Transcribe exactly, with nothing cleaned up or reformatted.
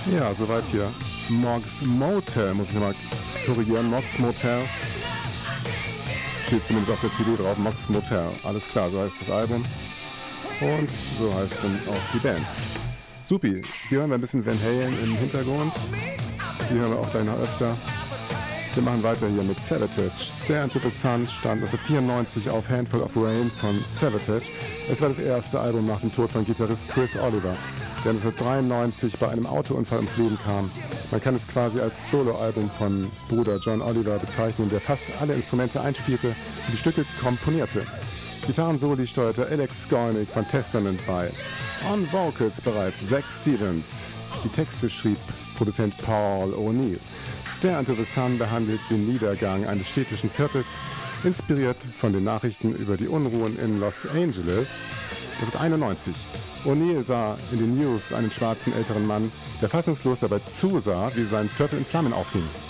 Ja, soweit hier. Mog's Motel, muss ich mal korrigieren. Mog's Motel. Steht zumindest auf der C D drauf. Mog's Motel. Alles klar, so heißt das Album. Und so heißt dann auch die Band. Supi. Hier hören wir ein bisschen Van Halen im Hintergrund. Die hören wir auch gleich noch öfter. Wir machen weiter hier mit Savatage. Stare Into the Sun stand neunzehnhundertvierundneunzig auf Handful of Rain von Savatage. Es war das erste Album nach dem Tod von Gitarrist Chris Oliver, der neunzehnhundertdreiundneunzig bei einem Autounfall ums Leben kam. Man kann es quasi als Soloalbum von Bruder John Oliver bezeichnen, der fast alle Instrumente einspielte und die Stücke komponierte. Gitarrensoli steuerte Alex Skolnick von Testament bei. On Vocals bereits Zach Stevens. Die Texte schrieb Produzent Paul O'Neill. Stare Into the Sun behandelt den Niedergang eines städtischen Viertels, inspiriert von den Nachrichten über die Unruhen in Los Angeles neunzehnhunderteinundneunzig. O'Neill sah in den News einen schwarzen älteren Mann, der fassungslos dabei zusah, wie sein Viertel in Flammen aufging.